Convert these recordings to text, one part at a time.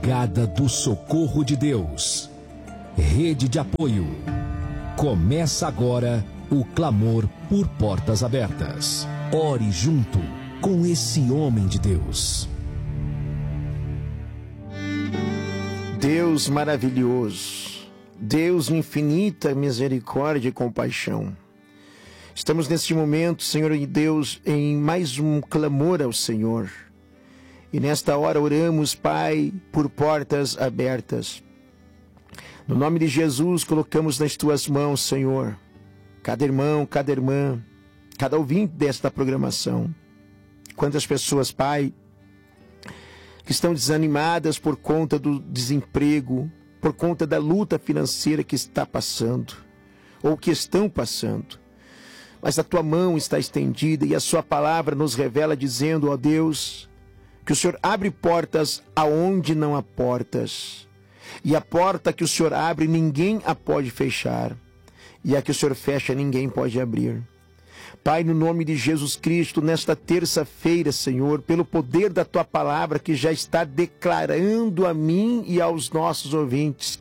Brigada do Socorro de Deus. Rede de apoio. Começa agora o clamor por portas abertas. Ore junto com esse homem de Deus. Deus maravilhoso, Deus de infinita misericórdia e compaixão. Estamos neste momento, Senhor e Deus, em mais um clamor ao Senhor. E nesta hora oramos, Pai, por portas abertas. No nome de Jesus, colocamos nas Tuas mãos, Senhor, cada irmão, cada irmã, cada ouvinte desta programação. Quantas pessoas, Pai, que estão desanimadas por conta do desemprego, por conta da luta financeira que está passando, ou que estão passando. Mas a Tua mão está estendida e a Sua palavra nos revela dizendo, ó Deus, que o Senhor abre portas aonde não há portas. E a porta que o Senhor abre, ninguém a pode fechar. E a que o Senhor fecha, ninguém pode abrir. Pai, no nome de Jesus Cristo, nesta terça-feira, Senhor, pelo poder da Tua palavra que já está declarando a mim e aos nossos ouvintes,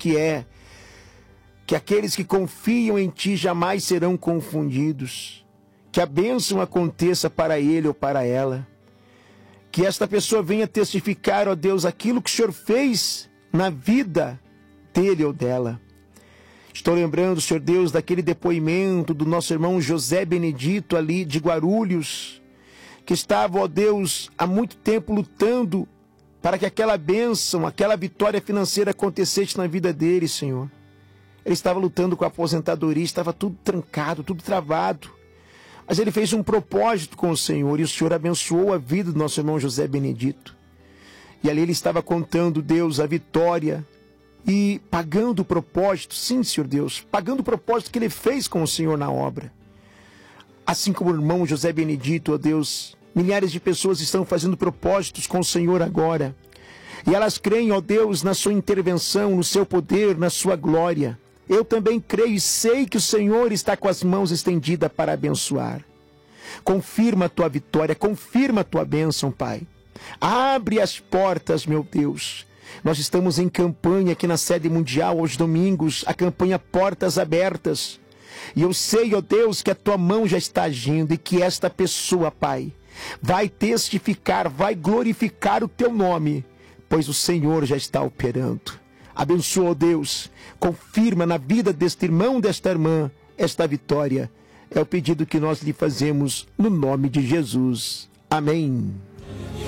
que aqueles que confiam em Ti jamais serão confundidos. Que a bênção aconteça para ele ou para ela. Que esta pessoa venha testificar, ó Deus, aquilo que o Senhor fez na vida dele ou dela. Estou lembrando, Senhor Deus, daquele depoimento do nosso irmão José Benedito ali de Guarulhos, que estava, ó Deus, há muito tempo lutando para que aquela bênção, aquela vitória financeira acontecesse na vida dele, Senhor. Ele estava lutando com a aposentadoria, estava tudo trancado, tudo travado. Mas ele fez um propósito com o Senhor e o Senhor abençoou a vida do nosso irmão José Benedito. E ali ele estava contando, Deus, a vitória e pagando o propósito, sim, Senhor Deus, pagando o propósito que ele fez com o Senhor na obra. Assim como o irmão José Benedito, ó Deus, milhares de pessoas estão fazendo propósitos com o Senhor agora. E elas creem, ó Deus, na sua intervenção, no seu poder, na sua glória. Eu também creio e sei que o Senhor está com as mãos estendidas para abençoar. Confirma a Tua vitória, confirma a Tua bênção, Pai. Abre as portas, meu Deus. Nós estamos em campanha aqui na sede mundial, aos domingos, a campanha Portas Abertas. E eu sei, ó Deus, que a Tua mão já está agindo e que esta pessoa, Pai, vai testificar, vai glorificar o Teu nome, pois o Senhor já está operando. Abençoa, ó Deus, confirma na vida deste irmão, desta irmã, esta vitória. É o pedido que nós lhe fazemos no nome de Jesus. Amém.